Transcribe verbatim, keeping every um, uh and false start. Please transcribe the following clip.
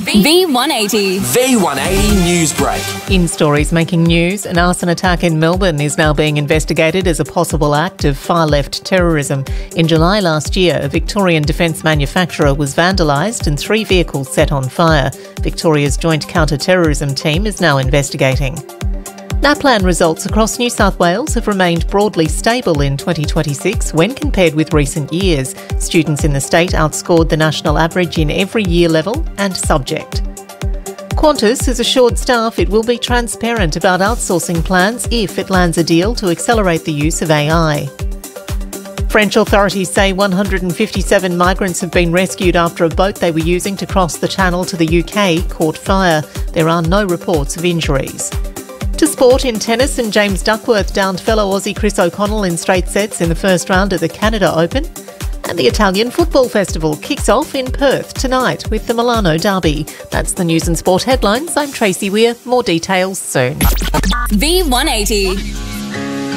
V one eighty. V one eighty News Break. In stories making news, an arson attack in Melbourne is now being investigated as a possible act of far-left terrorism. In July last year, a Victorian defence manufacturer was vandalised and three vehicles set on fire. Victoria's Joint Counter-Terrorism Team is now investigating. NAPLAN results across New South Wales have remained broadly stable in twenty twenty-six when compared with recent years. Students in the state outscored the national average in every year level and subject. Qantas has assured staff it will be transparent about outsourcing plans if it lands a deal to accelerate the use of A I. French authorities say one hundred fifty-seven migrants have been rescued after a boat they were using to cross the Channel to the U K caught fire. There are no reports of injuries. To sport, in tennis, and James Duckworth downed fellow Aussie Chris O'Connell in straight sets in the first round at the Canada Open. And the Italian Football Festival kicks off in Perth tonight with the Milano Derby. That's the news and sport headlines. I'm Tracy Weir. More details soon. V one eighty.